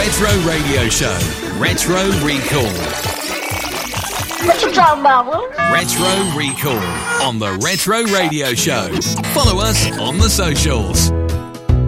Retro Radio Show. Retro Recall. What you talking about, Will? Retro Recall on the Retro Radio Show. Follow us on the socials.